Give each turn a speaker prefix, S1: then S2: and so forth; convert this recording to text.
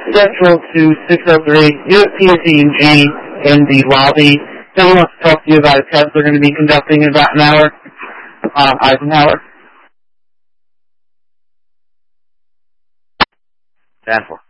S1: Central to 603. You're at PSE&G in the lobby. Someone wants to talk to you about a test they're going to be conducting in about an hour on Eisenhower. 10-4.